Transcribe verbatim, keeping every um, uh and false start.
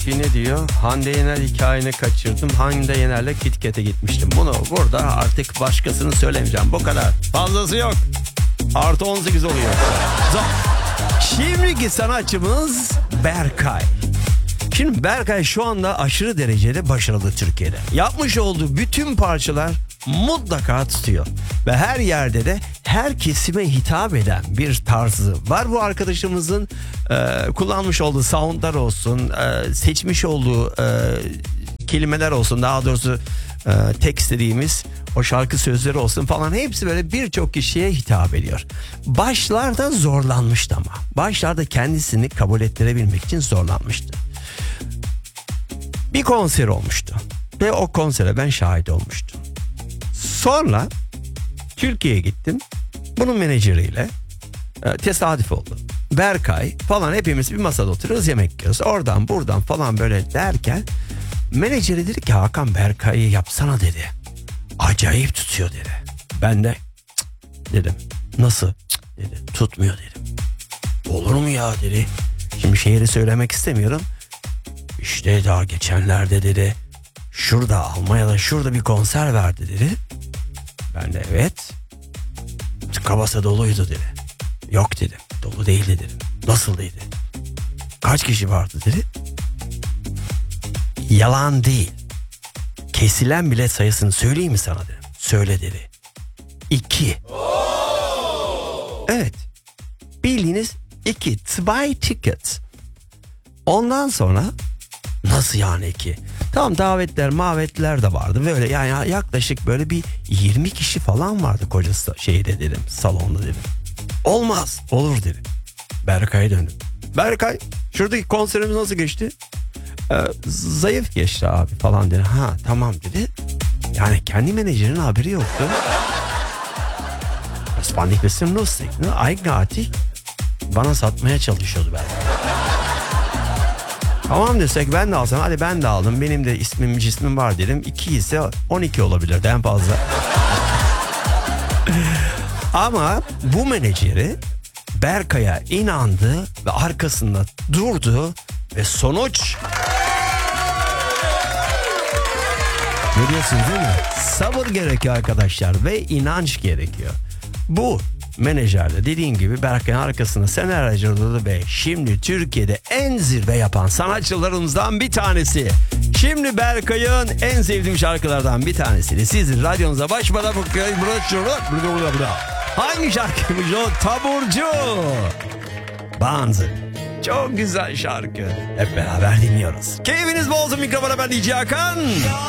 Ne diyor? Hande Yener hikayeni kaçırdım. Hande Yener'le KitKat'e gitmiştim. Bunu burada artık başkasını söylemeyeceğim. Bu kadar. Fazlası yok. Artı on sekiz oluyor. Şimdiki sanatçımız Berkay. Şimdi Berkay şu anda aşırı derecede başarılı Türkiye'de. Yapmış olduğu bütün parçalar mutlaka tutuyor. Ve her yerde de her kesime hitap eden bir tarzı var. Bu arkadaşımızın e, kullanmış olduğu soundlar olsun, e, seçmiş olduğu e, kelimeler olsun, daha doğrusu e, tekst dediğimiz o şarkı sözleri olsun falan, hepsi böyle birçok kişiye hitap ediyor. Başlarda zorlanmıştı ama. Başlarda kendisini kabul ettirebilmek için zorlanmıştı. Bir konser olmuştu ve o konsere ben şahit olmuştum. Sonra Türkiye'ye gittim. Bunun menajeriyle e, tesadüf oldu. Berkay falan, hepimiz bir masada oturuyoruz, yemek yiyoruz. Oradan buradan falan böyle derken menajeri dedi ki, Hakan Berkay'ı yapsana dedi. Acayip tutuyor dedi. Ben de cık dedim. Nasıl? Cık dedi. Tutmuyor dedim. Olur mu ya dedi. Şimdi şehri söylemek istemiyorum. İşte daha geçenlerde dedi, şurada Almanya'da şurada bir konser verdi dedi. Ben de evet. Tıka basa doluydu dedi. Yok dedim. Dolu değildi dedim. Nasıl dedi. Kaç kişi vardı dedi. Yalan değil. Kesilen bilet sayısını söyleyeyim mi sana dedim. Söyle dedi. İki. Evet. Bildiğiniz iki. Zwei tickets. Ondan sonra nasıl yani iki? Tamam, davetler mavetler de vardı. Böyle yani yaklaşık böyle bir yirmi kişi falan vardı kocası şeyde dedim, salonda dedim. Olmaz. Olur dedim. Berkay'a döndüm. Berkay, şuradaki konserimiz nasıl geçti? Ee, zayıf geçti abi falan dedi. Ha tamam dedi. Yani kendi menajerinin haberi yoktu. Das fand ich ein bisschen lustig, ne? Eigenartig. Bana satmaya çalışıyordu Berkay. Tamam desek, ben de alsam, hadi ben de aldım, benim de ismim cismim var dedim. İki ise on iki olabilirdi en fazla. Ama bu menajeri Berkay'a inandı ve arkasında durdu ve sonuç... Ne diyorsunuz değil mi? Sabır gerekiyor arkadaşlar ve inanç gerekiyor. Bu menajer de dediğim gibi Berkay'ın arkasında senelerce durdu ve şimdi Türkiye'de en zirve yapan sanatçılarımızdan bir tanesi. Şimdi Berkay'ın en sevdiğim şarkılardan bir tanesi. Sizin radyonuza başmadan hangi şarkıymış o? Taburcu. Banzı. Çok güzel şarkı. Hep beraber dinliyoruz. Keyfiniz bol olsun, mikrofona ben D J Hakan.